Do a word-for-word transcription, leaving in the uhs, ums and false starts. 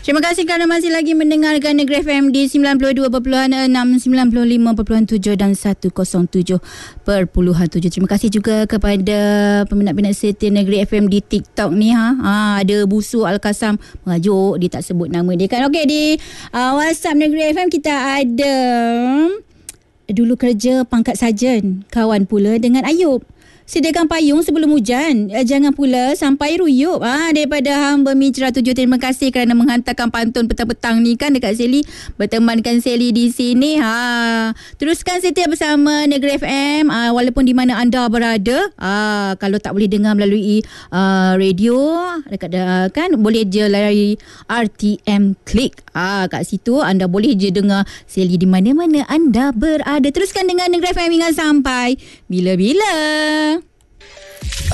Terima kasih kerana masih lagi mendengarkan Negeri F M di sembilan puluh dua perpuluhan enam, sembilan puluh lima perpuluhan tujuh dan seratus tujuh perpuluhan tujuh. Terima kasih juga kepada peminat-peminat setia Negeri F M di TikTok ni. Ha, ha ada Busu Al-Kasam merajuk, dia tak sebut nama dia kan. Okey, di uh, WhatsApp Negeri F M kita ada dulu kerja pangkat sarjan, kawan pula dengan Ayub. Sediakan payung sebelum hujan, jangan pula sampai ruyup. Ah, daripada hamba Mitra tujuh, terima kasih kerana menghantarkan pantun petang-petang ni kan dekat Sally, bertemankan Sally di sini. Ha, teruskan setia bersama Negeri F M, ah, walaupun di mana anda berada. Ah, kalau tak boleh dengar melalui ah, radio dekat uh, kan, boleh je layari R T M Click. Ah, kat situ anda boleh je dengar Sally di mana-mana anda berada. Teruskan dengan Negeri F M hingga sampai bila-bila.